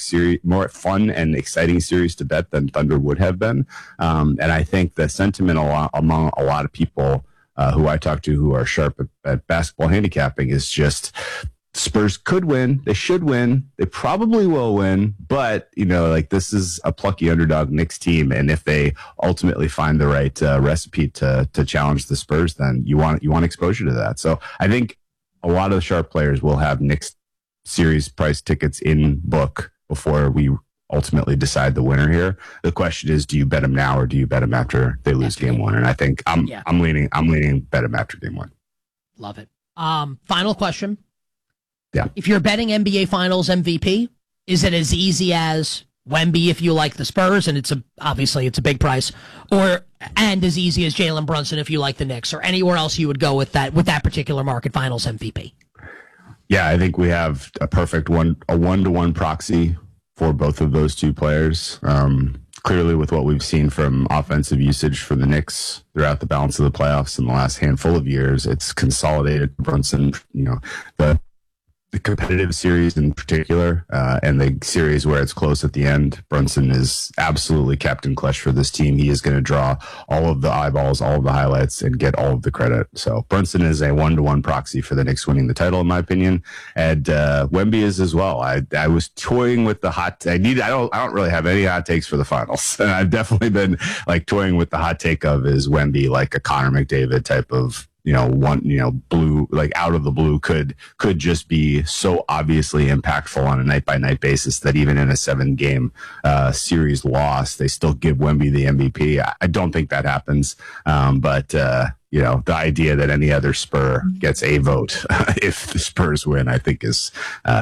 [SPEAKER 4] fun and exciting series to bet than Thunder would have been. And I think the sentiment among a lot of people who I talk to who are sharp at basketball handicapping is just Spurs could win. They should win. They probably will win. But, this is a plucky underdog Knicks team. And if they ultimately find the right recipe to challenge the Spurs, then you want exposure to that. So I think a lot of the sharp players will have Knicks series price tickets in book before we ultimately decide the winner here. The question is, do you bet them now or do you bet them after they lose game one? And I think I'm leaning bet them after game one.
[SPEAKER 1] Love it. Final question.
[SPEAKER 4] Yeah.
[SPEAKER 1] If you're betting NBA Finals MVP, is it as easy as Wemby if you like the Spurs, and obviously it's a big price, and as easy as Jalen Brunson if you like the Knicks, or anywhere else you would go with that particular market Finals MVP?
[SPEAKER 4] Yeah, I think we have a perfect one-to-one proxy for both of those two players. Clearly, with what we've seen from offensive usage for the Knicks throughout the balance of the playoffs in the last handful of years, it's consolidated Brunson, the competitive series in particular, and the series where it's close at the end. Brunson is absolutely Captain Clutch for this team. He is going to draw all of the eyeballs, all of the highlights, and get all of the credit. So Brunson is a one-to-one proxy for the Knicks winning the title, in my opinion. And Wemby is as well. I was toying with the hot. I don't really have any hot takes for the finals, and I've definitely been toying with the hot take of is Wemby like a Connor McDavid type of. Blue, out of the blue could just be so obviously impactful on a night by night basis that even in a 7-game series loss, they still give Wemby the MVP. I don't think that happens. But the idea that any other Spur gets a vote if the Spurs win, I think is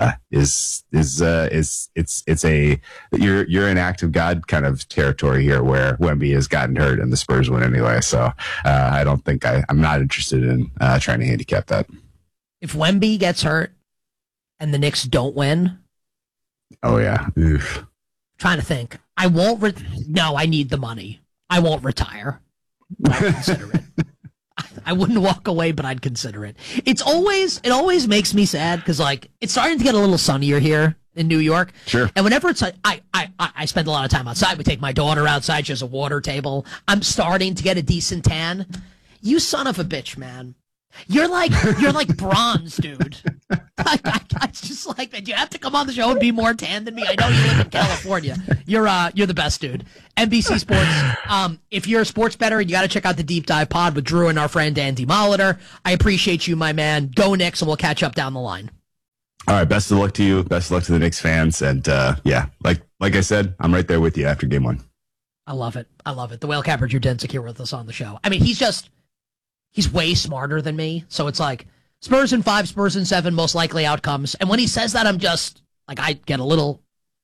[SPEAKER 4] you're in act of God kind of territory here, where Wemby has gotten hurt and the Spurs win anyway. So I don't think I'm not interested in trying to handicap that.
[SPEAKER 1] If Wemby gets hurt and the Knicks don't win,
[SPEAKER 4] oh yeah, oof.
[SPEAKER 1] Trying to think, I won't. No, I need the money. I won't retire. I'll consider it. I wouldn't walk away, but I'd consider it. It always makes me sad because it's starting to get a little sunnier here in New York.
[SPEAKER 4] Sure.
[SPEAKER 1] And whenever it's I spend a lot of time outside. We take my daughter outside. She has a water table. I'm starting to get a decent tan. You son of a bitch, man. You're like bronze, dude. It's just like that. You have to come on the show and be more tan than me. I know you live in California. You're the best, dude. NBC Sports. If you're a sports bettor, you got to check out the Deep Dive Pod with Drew and our friend Andy Molitor. I appreciate you, my man. Go Knicks, and we'll catch up down the line.
[SPEAKER 4] All right. Best of luck to you. Best of luck to the Knicks fans. And like I said, I'm right there with you after game one.
[SPEAKER 1] I love it. The Whale Capper Drew Densick here with us on the show. I mean, he's way smarter than me. So it's like Spurs in 5, Spurs in 7, most likely outcomes. And when he says that, I'm just like, I get a little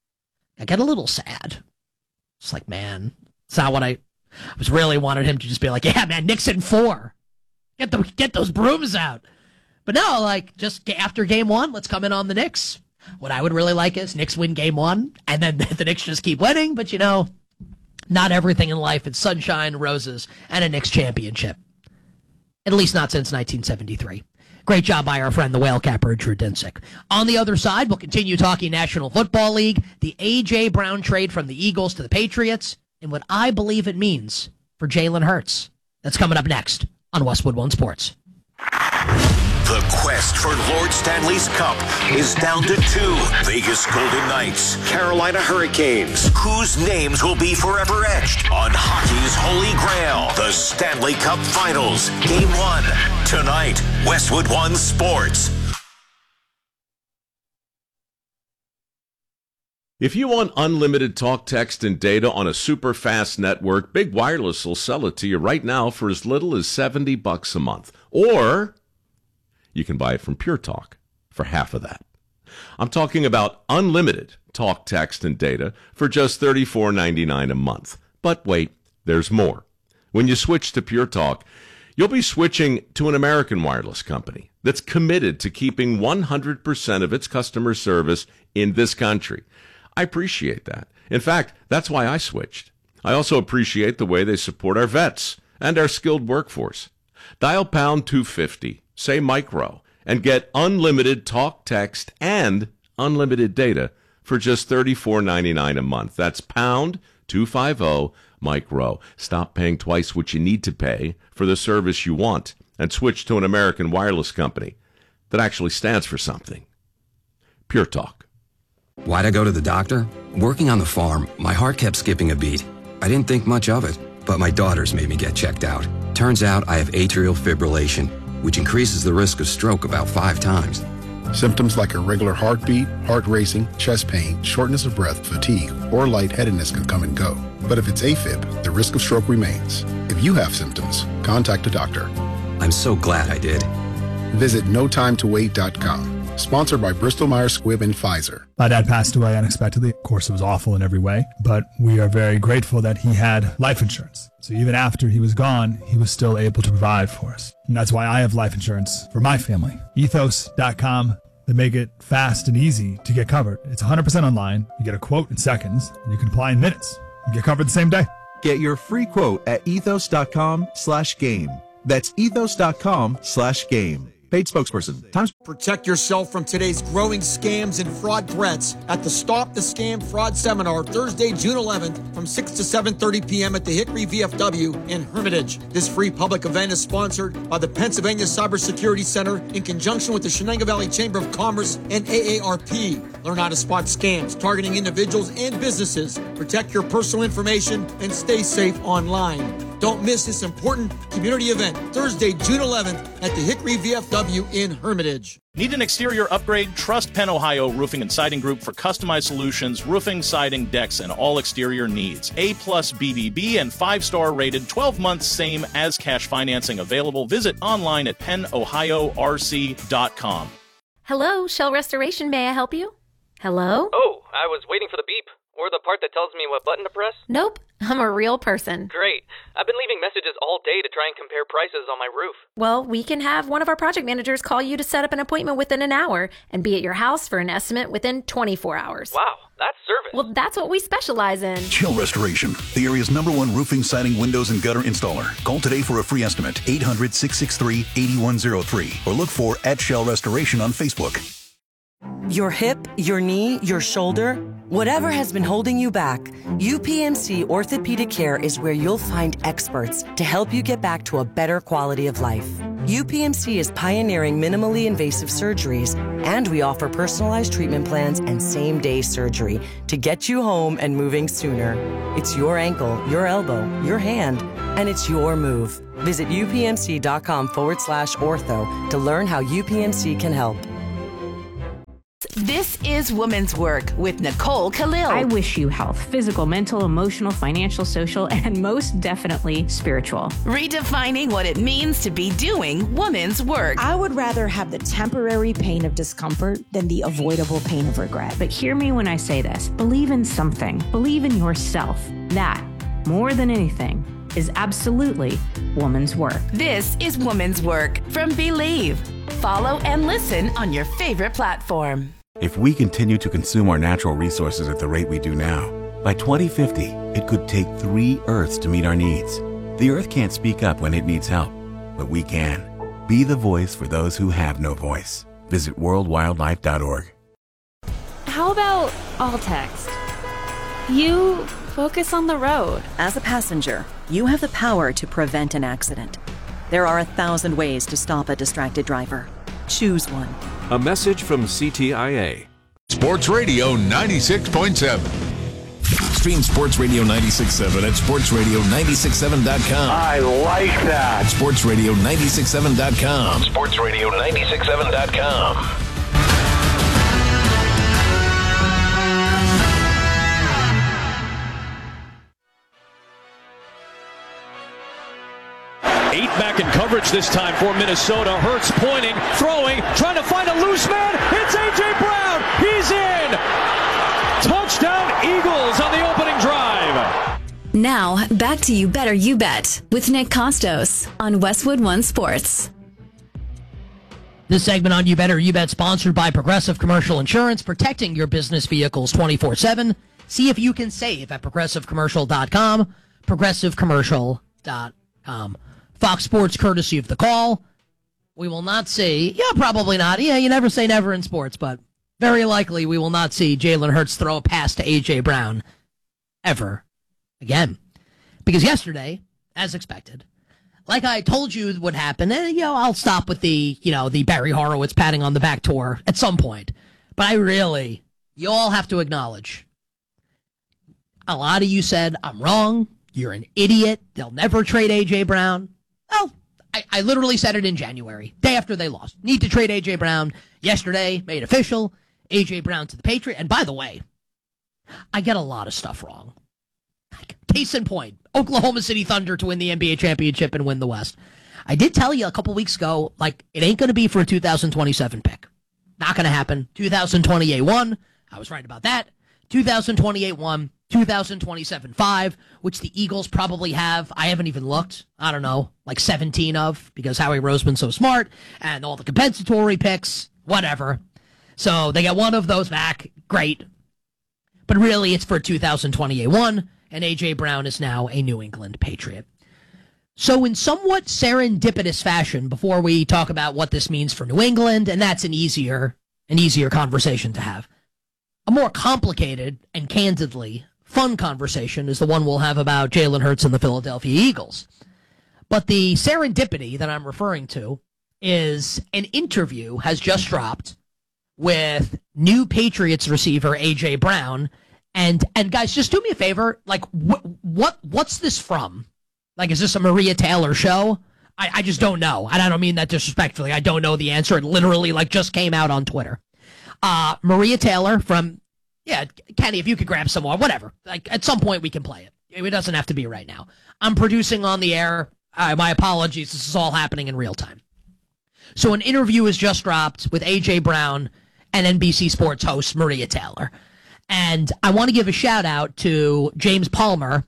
[SPEAKER 1] sad. It's like, man, it's not what I was really wanted him to just be like, yeah, man, Knicks in 4. Get those brooms out. But no, just after game one, let's come in on the Knicks. What I would really like is Knicks win game one, and then the Knicks just keep winning. But not everything in life is sunshine, roses, and a Knicks championship. At least not since 1973. Great job by our friend, the Whale Capper, Drew Dinsick. On the other side, we'll continue talking National Football League, the A.J. Brown trade from the Eagles to the Patriots, and what I believe it means for Jalen Hurts. That's coming up next on Westwood One Sports.
[SPEAKER 5] The quest for Lord Stanley's Cup is down to 2. Vegas Golden Knights, Carolina Hurricanes. Whose names will be forever etched on hockey's holy grail? The Stanley Cup Finals, Game 1. Tonight, Westwood One Sports.
[SPEAKER 6] If you want unlimited talk, text, and data on a super fast network, Big Wireless will sell it to you right now for as little as $70 a month. Or you can buy it from Pure Talk for half of that. I'm talking about unlimited talk, text, and data for just $34.99 a month. But wait, there's more. When you switch to Pure Talk, you'll be switching to an American wireless company that's committed to keeping 100% of its customer service in this country. I appreciate that. In fact, that's why I switched. I also appreciate the way they support our vets and our skilled workforce. Dial pound 250, say micro, and get unlimited talk, text, and unlimited data for just $34.99 a month. That's pound 250 micro. Stop paying twice what you need to pay for the service you want and switch to an American wireless company that actually stands for something. Pure Talk.
[SPEAKER 7] Why'd I go to the doctor? Working on the farm, my heart kept skipping a beat. I didn't think much of it, but my daughters made me get checked out. Turns out I have atrial fibrillation, which increases the risk of stroke about 5 times.
[SPEAKER 8] Symptoms like irregular heartbeat, heart racing, chest pain, shortness of breath, fatigue, or lightheadedness can come and go. But if it's AFib, the risk of stroke remains. If you have symptoms, contact a doctor.
[SPEAKER 7] I'm so glad I did.
[SPEAKER 8] Visit notimetowait.com. Sponsored by Bristol-Myers Squibb and Pfizer.
[SPEAKER 25] My dad passed away unexpectedly. Of course, it was awful in every way, but we are very grateful that he had life insurance. So even after he was gone, he was still able to provide for us. And that's why I have life insurance for my family. Ethos.com. They make it fast and easy to get covered. It's 100% online. You get a quote in seconds, and you can apply in minutes. You get covered the same day.
[SPEAKER 26] Get your free quote at ethos.com/game. That's ethos.com/game. Paid spokesperson.
[SPEAKER 27] Protect yourself from today's growing scams and fraud threats at the Stop the Scam Fraud Seminar, Thursday, June 11th from 6 to 7:30 p.m. at the Hickory VFW in Hermitage. This free public event is sponsored by the Pennsylvania Cybersecurity Center in conjunction with the Shenango Valley Chamber of Commerce and AARP. Learn how to spot scams targeting individuals and businesses. Protect your personal information and stay safe online. Don't miss this important community event, Thursday, June 11th at the Hickory VFW in Hermitage.
[SPEAKER 2] Need an exterior upgrade? Trust Penn Ohio Roofing and Siding Group for customized solutions, roofing, siding, decks, and all exterior needs. A+ BBB and 5-star rated, 12 months same as cash financing available. Visit online at pennohiorc.com.
[SPEAKER 3] Hello, Shell Restoration. May I help you? Hello?
[SPEAKER 9] Oh, I was waiting for the beep. Or the part that tells me what button to press?
[SPEAKER 3] Nope, I'm a real person.
[SPEAKER 9] Great. I've been leaving messages all day to try and compare prices on my roof.
[SPEAKER 3] Well, we can have one of our project managers call you to set up an appointment within an hour and be at your house for an estimate within 24 hours.
[SPEAKER 9] Wow, that's service.
[SPEAKER 3] Well, that's what we specialize in.
[SPEAKER 10] Shell Restoration, the area's #1 roofing, siding, windows, and gutter installer. Call today for a free estimate, 800-663-8103, or look for @Shell Restoration on Facebook.
[SPEAKER 11] Your hip, your knee, your shoulder, whatever has been holding you back, UPMC Orthopedic Care is where you'll find experts to help you get back to a better quality of life. UPMC is pioneering minimally invasive surgeries, and we offer personalized treatment plans and same-day surgery to get you home and moving sooner. It's your ankle, your elbow, your hand, and it's your move. Visit upmc.com/ortho to learn how UPMC can help.
[SPEAKER 12] This is Women's Work with Nicole Khalil.
[SPEAKER 13] I wish you health, physical, mental, emotional, financial, social, and most definitely spiritual.
[SPEAKER 12] Redefining what it means to be doing women's work.
[SPEAKER 28] I would rather have the temporary pain of discomfort than the avoidable pain of regret.
[SPEAKER 13] But hear me when I say this. Believe in something. Believe in yourself. That, more than anything, is absolutely woman's work.
[SPEAKER 12] This is Woman's Work from Believe. Follow and listen on your favorite platform.
[SPEAKER 29] If we continue to consume our natural resources at the rate we do now, by 2050, it could take 3 Earths to meet our needs. The Earth can't speak up when it needs help, but we can. Be the voice for those who have no voice. Visit worldwildlife.org.
[SPEAKER 30] How about all text? You focus on the road.
[SPEAKER 31] As a passenger, you have the power to prevent an accident. There are 1,000 ways to stop a distracted driver. Choose one.
[SPEAKER 32] A message from CTIA.
[SPEAKER 21] Sports Radio 96.7. Stream Sports Radio 96.7 at sportsradio967.com.
[SPEAKER 23] I like that.
[SPEAKER 21] sportsradio967.com. sportsradio967.com.
[SPEAKER 33] Eight back in coverage this time for Minnesota. Hurts pointing, throwing, trying to find a loose man. It's A.J. Brown. He's in. Touchdown Eagles on the opening drive.
[SPEAKER 34] Now, back to You Better You Bet with Nick Costos on Westwood One Sports.
[SPEAKER 1] This segment on You Better You Bet sponsored by Progressive Commercial Insurance, protecting your business vehicles 24/7. See if you can save at progressivecommercial.com, progressivecommercial.com. Fox Sports, courtesy of The Call. We will not see, probably not. Yeah, you never say never in sports, but very likely we will not see Jalen Hurts throw a pass to A.J. Brown ever again. Because yesterday, as expected, like I told you would happen, and, I'll stop with the Barry Horowitz patting on the back tour at some point. But you all have to acknowledge, a lot of you said, I'm wrong, you're an idiot, they'll never trade A.J. Brown. Well, I literally said it in January, day after they lost. Need to trade A.J. Brown. Yesterday, made official, A.J. Brown to the Patriots. And by the way, I get a lot of stuff wrong. Case in point, Oklahoma City Thunder to win the NBA championship and win the West. I did tell you a couple weeks ago, it ain't going to be for a 2027 pick. Not going to happen. 2028 1. I was right about that. 2028 1. 2027 5, which the Eagles probably have. I haven't even looked. I don't know, 17 of, because Howie Roseman's so smart, and all the compensatory picks, whatever. So they got one of those back. Great. But really, it's for 2028 1, and A.J. Brown is now a New England Patriot. So in somewhat serendipitous fashion, before we talk about what this means for New England, and that's an easier conversation to have, a more complicated and candidly fun conversation is the one we'll have about Jalen Hurts and the Philadelphia Eagles. But the serendipity that I'm referring to is an interview has just dropped with new Patriots receiver A.J. Brown. And guys, just do me a favor, what's this from? Like, is this a Maria Taylor show? I just don't know. And I don't mean that disrespectfully. I don't know the answer. It literally, just came out on Twitter. Maria Taylor from, Kenny, if you could grab some more, whatever. Like, at some point we can play it. It doesn't have to be right now. I'm producing on the air. My apologies. This is all happening in real time. So an interview has just dropped with A.J. Brown and NBC Sports host Maria Taylor. And I want to give a shout out to James Palmer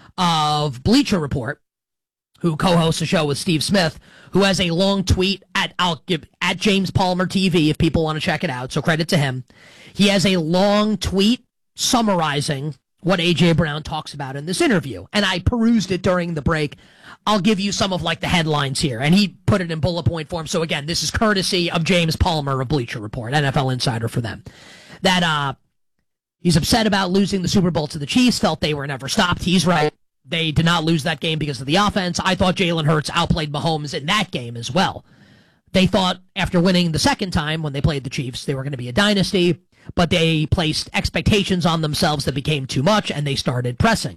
[SPEAKER 1] of Bleacher Report, who co-hosts a show with Steve Smith, who has a long tweet at James Palmer TV if people want to check it out. So credit to him. He has a long tweet summarizing what A.J. Brown talks about in this interview. And I perused it during the break. I'll give you some of the headlines here. And he put it in bullet point form. So again, this is courtesy of James Palmer of Bleacher Report, NFL insider for them. That he's upset about losing the Super Bowl to the Chiefs, felt they were never stopped. He's right. They did not lose that game because of the offense. I thought Jalen Hurts outplayed Mahomes in that game as well. They thought after winning the second time when they played the Chiefs, they were going to be a dynasty, but they placed expectations on themselves that became too much, and they started pressing.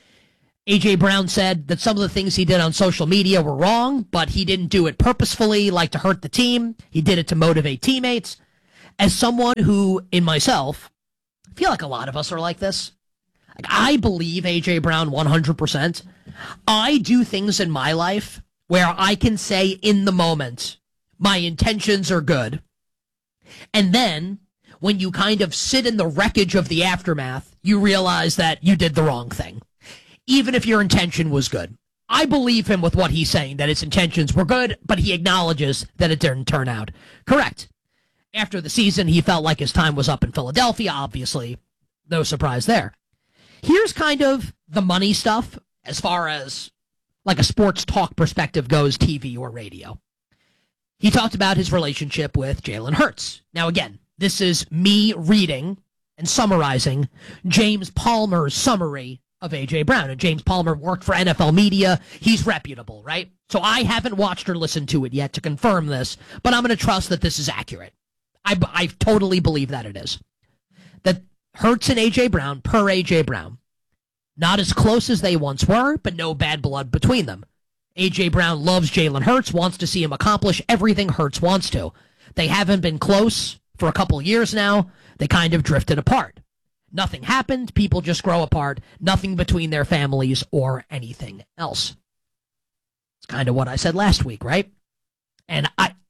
[SPEAKER 1] A.J. Brown said that some of the things he did on social media were wrong, but he didn't do it purposefully, to hurt the team. He did it to motivate teammates. As someone who, in myself, I feel like a lot of us are like this. I believe A.J. Brown 100%. I do things in my life where I can say in the moment, my intentions are good. And then when you kind of sit in the wreckage of the aftermath, you realize that you did the wrong thing, even if your intention was good. I believe him with what he's saying, that his intentions were good, but he acknowledges that it didn't turn out correct. After the season, he felt like his time was up in Philadelphia, obviously. No surprise there. Here's kind of the money stuff as far as a sports talk perspective goes, TV or radio. He talked about his relationship with Jalen Hurts. Now, again, this is me reading and summarizing James Palmer's summary of A.J. Brown. And James Palmer worked for NFL Media. He's reputable, right? So I haven't watched or listened to it yet to confirm this, but I'm going to trust that this is accurate. I totally believe that it is. That Hurts and A.J. Brown, per A.J. Brown, not as close as they once were, but no bad blood between them. A.J. Brown loves Jalen Hurts, wants to see him accomplish everything Hurts wants to. They haven't been close for a couple years now. They kind of drifted apart. Nothing happened. People just grow apart. Nothing between their families or anything else. It's kind of what I said last week, right? And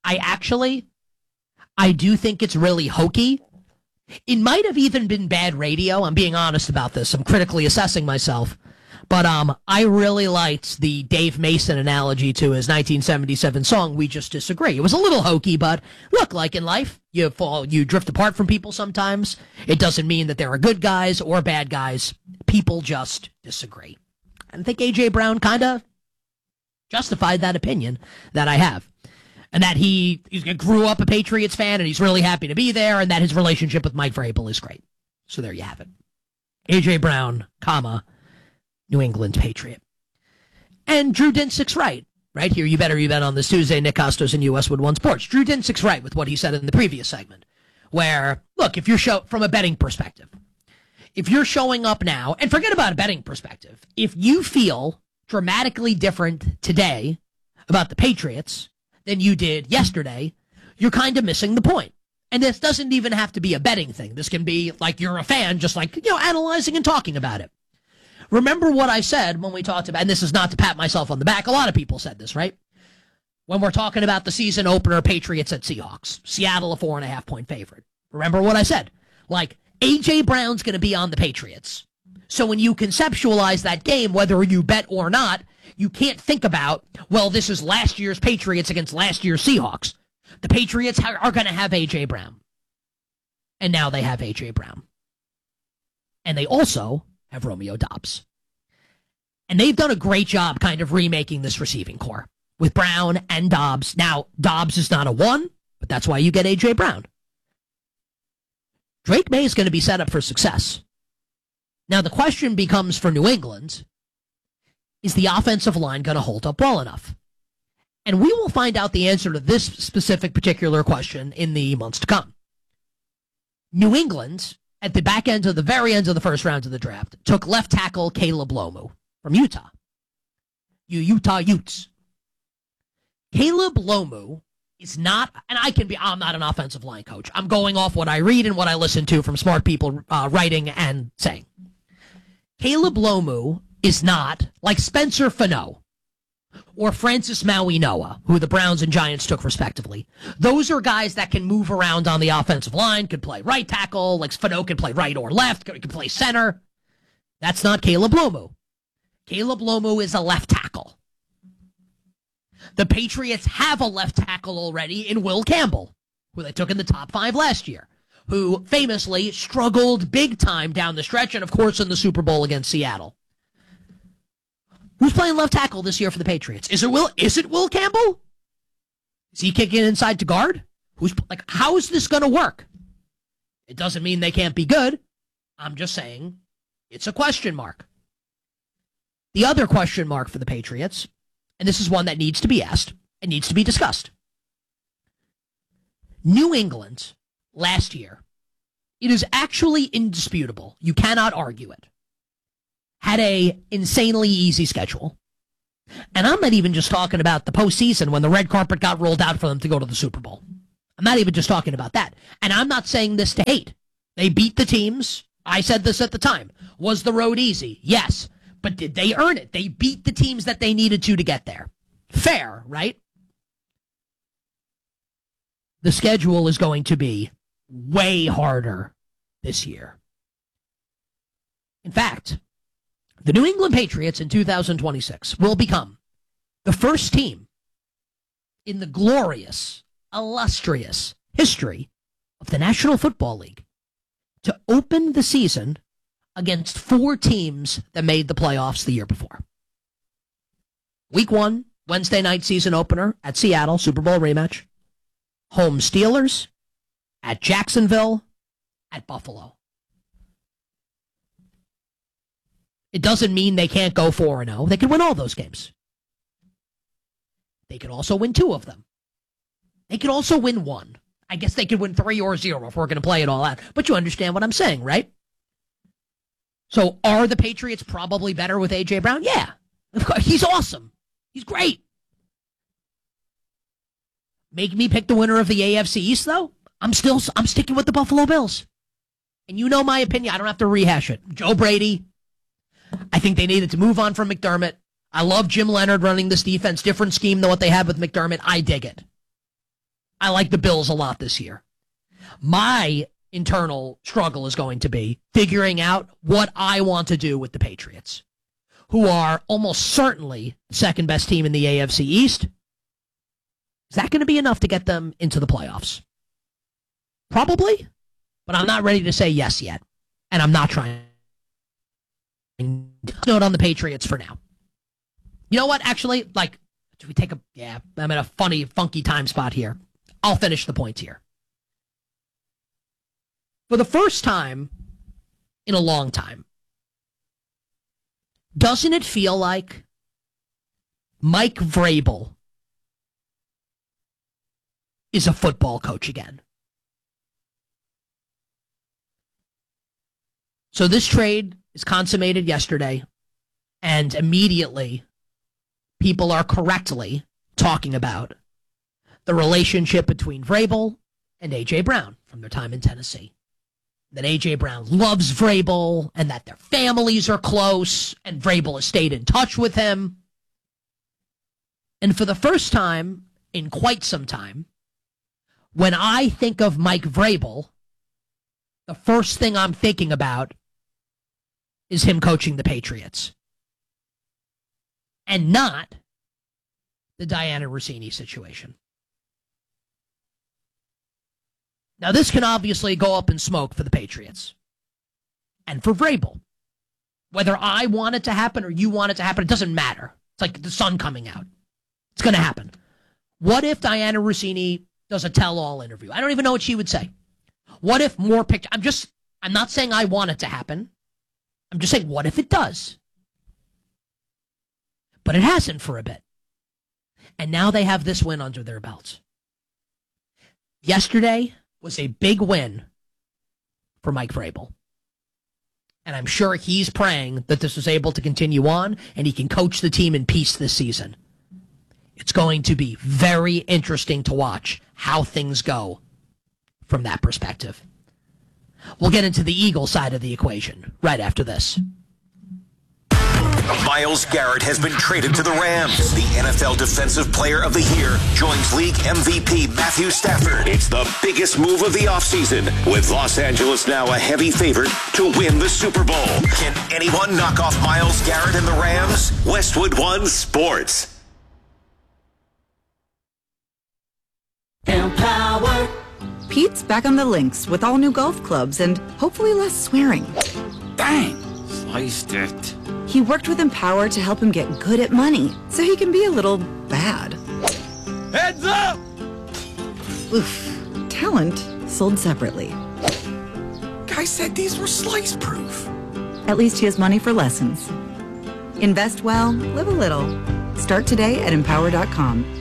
[SPEAKER 1] I do think it's really hokey. It might have even been bad radio. I'm being honest about this. I'm critically assessing myself. But I really liked the Dave Mason analogy to his 1977 song, We Just Disagree. It was a little hokey, but look, like in life, you drift apart from people sometimes. It doesn't mean that there are good guys or bad guys. People just disagree. And I think A.J. Brown kind of justified that opinion that I have. And that he grew up a Patriots fan and he's really happy to be there, and that his relationship with Mike Vrabel is great. So there you have it. A.J. Brown, New England's Patriot. And Drew Dinsick's right here. You better bet on this Tuesday. Nick Costos and Westwood One Sports. Drew Dinsick's right with what he said in the previous segment, where, look, if you're from a betting perspective, if you're showing up now, and forget about a betting perspective, if you feel dramatically different today about the Patriots than you did yesterday, you're kind of missing the point. And this doesn't even have to be a betting thing. This can be like you're a fan, just analyzing and talking about it. Remember what I said when we talked about, and this is not to pat myself on the back, a lot of people said this, right? When we're talking about the season opener, Patriots at Seahawks, Seattle a 4.5-point favorite. Remember what I said? A.J. Brown's going to be on the Patriots. So when you conceptualize that game, whether you bet or not, you can't think about, well, this is last year's Patriots against last year's Seahawks. The Patriots are going to have A.J. Brown. And now they have A.J. Brown. And they also have Romeo Doubs. And they've done a great job kind of remaking this receiving core with Brown and Doubs. Now, Doubs is not a 1, but that's why you get A.J. Brown. Drake May is going to be set up for success. Now, the question becomes for New England, is the offensive line going to hold up well enough? And we will find out the answer to this specific particular question in the months to come. New England, at the very end of the first round of the draft, took left tackle Caleb Lomu from Utah. You Utah Utes. Caleb Lomu is not, and I'm not an offensive line coach. I'm going off what I read and what I listen to from smart people writing and saying. Caleb Lomu is not like Spencer Fano or Francis Maui-Noa, who the Browns and Giants took respectively. Those are guys that can move around on the offensive line, could play right tackle, like Fano can play right or left, could play center. That's not Caleb Lomu. Caleb Lomu is a left tackle. The Patriots have a left tackle already in Will Campbell, who they took in the top 5 last year, who famously struggled big time down the stretch and, of course, in the Super Bowl against Seattle. Who's playing left tackle this year for the Patriots? Is it Will Campbell? Is he kicking inside to guard? How is this going to work? It doesn't mean they can't be good. I'm just saying it's a question mark. The other question mark for the Patriots, and this is one that needs to be asked and needs to be discussed. New England last year, it is actually indisputable. You cannot argue it. Had a insanely easy schedule. And I'm not even just talking about the postseason when the red carpet got rolled out for them to go to the Super Bowl. I'm not even just talking about that. And I'm not saying this to hate. They beat the teams. I said this at the time. Was the road easy? Yes. But did they earn it? They beat the teams that they needed to get there. Fair, right? The schedule is going to be way harder this year. In fact, the New England Patriots in 2026 will become the first team in the glorious, illustrious history of the National Football League to open the season against 4 teams that made the playoffs the year before. Week 1, Wednesday night season opener at Seattle, Super Bowl rematch. Home Steelers, at Jacksonville, at Buffalo. It doesn't mean they can't go 4-0. They can win all those games. They could also win 2 of them. They could also win 1. I guess they could win 3 or 0 if we're going to play it all out. But you understand what I'm saying, right? So are the Patriots probably better with A.J. Brown? Yeah. Of course. He's awesome. He's great. Make me pick the winner of the AFC East, though? I'm sticking with the Buffalo Bills. And you know my opinion. I don't have to rehash it. Joe Brady. I think they needed to move on from McDermott. I love Jim Leonard running this defense. Different scheme than what they had with McDermott. I dig it. I like the Bills a lot this year. My internal struggle is going to be figuring out what I want to do with the Patriots, who are almost certainly the second best team in the AFC East. Is that going to be enough to get them into the playoffs? Probably, but I'm not ready to say yes yet, and I'm not trying. Note on the Patriots for now. You know what? Actually, do we take a... Yeah, I'm in a funky time spot here. I'll finish the points here. For the first time in a long time, doesn't it feel like Mike Vrabel is a football coach again? So this trade is consummated yesterday, and immediately people are correctly talking about the relationship between Vrabel and A.J. Brown from their time in Tennessee. That A.J. Brown loves Vrabel, and that their families are close, and Vrabel has stayed in touch with him. And for the first time in quite some time, when I think of Mike Vrabel, the first thing I'm thinking about is him coaching the Patriots. And not the Diana Rossini situation. Now, this can obviously go up in smoke for the Patriots. And for Vrabel. Whether I want it to happen or you want it to happen, it doesn't matter. It's like the sun coming out. It's going to happen. What if Diana Rossini does a tell-all interview? I don't even know what she would say. What if more pictures? I'm not saying I want it to happen. I'm just saying, what if it does? But it hasn't for a bit. And now they have this win under their belts. Yesterday was a big win for Mike Vrabel. And I'm sure he's praying that this is able to continue on and he can coach the team in peace this season. It's going to be very interesting to watch how things go from that perspective. We'll get into the Eagle side of the equation right after this.
[SPEAKER 4] Myles Garrett has been traded to the Rams. The NFL Defensive Player of the Year joins league MVP Matthew Stafford. It's the biggest move of the offseason, with Los Angeles now a heavy favorite to win the Super Bowl. Can anyone knock off Myles Garrett and the Rams? Westwood One Sports.
[SPEAKER 5] Empower. Pete's back on the links with all new golf clubs and hopefully less swearing.
[SPEAKER 6] Dang, sliced it.
[SPEAKER 5] He worked with Empower to help him get good at money, so he can be a little bad.
[SPEAKER 6] Heads up!
[SPEAKER 5] Oof. Talent sold separately.
[SPEAKER 6] Guy said these were slice-proof.
[SPEAKER 5] At least he has money for lessons. Invest well, live a little. Start today at Empower.com.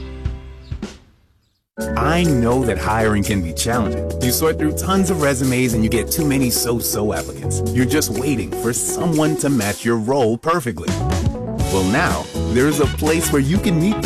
[SPEAKER 7] I know that hiring can be challenging. You sort through tons of resumes and you get too many so-so applicants. You're just waiting for someone to match your role perfectly. Well, now, there's a place where you can meet them.